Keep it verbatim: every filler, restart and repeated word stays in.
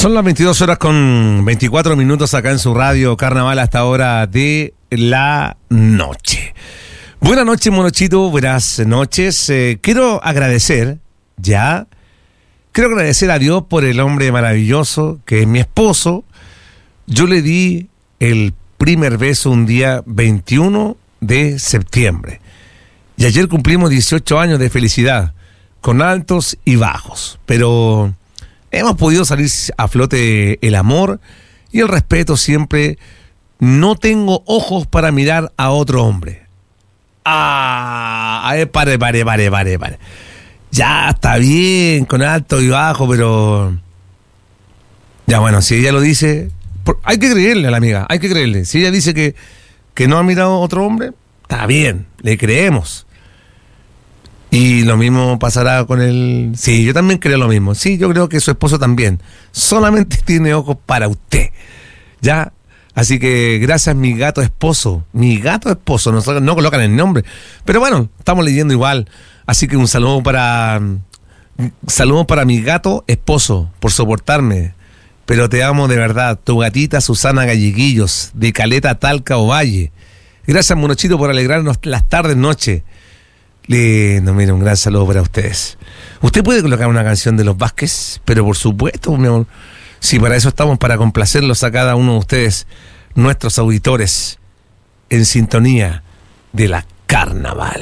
Son las veintidós horas con veinticuatro minutos acá en su radio Carnaval hasta ahora de la noche. Buenas noches, Monochito, buenas noches. Eh, quiero agradecer, ya, quiero agradecer a Dios por el hombre maravilloso que es mi esposo. Yo le di el primer beso un día veintiuno de septiembre. Y ayer cumplimos dieciocho años de felicidad, con altos y bajos. Pero hemos podido salir a flote el amor y el respeto siempre. No tengo ojos para mirar a otro hombre. Ah, a ver, pare, pare, pare, pare, pare. Ya está bien, con alto y bajo, pero... Ya bueno, si ella lo dice... Por... Hay que creerle a la amiga, hay que creerle. Si ella dice que, que no ha mirado a otro hombre, está bien, le creemos. Y lo mismo pasará con él. Sí, yo también creo lo mismo. Sí, yo creo que su esposo también. Solamente tiene ojos para usted. ¿Ya? Así que gracias, mi gato esposo. Mi gato esposo. No, no colocan el nombre. Pero bueno, estamos leyendo igual. Así que un saludo para... Un saludo para mi gato esposo por soportarme. Pero te amo de verdad. Tu gatita Susana Galleguillos, de Caleta, Talca, Ovalle. Gracias, Monochito, por alegrarnos las tardes, noche. Lindo, mira, un gran saludo para ustedes. Usted puede colocar una canción de los Vázquez, pero por supuesto, mi amor, si para eso estamos, para complacerlos a cada uno de ustedes, nuestros auditores, en sintonía de la Carnaval.